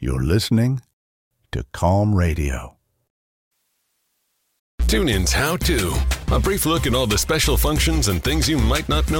You're listening to Calm Radio. TuneIn's How To. A brief look at all the special functions and things you might not know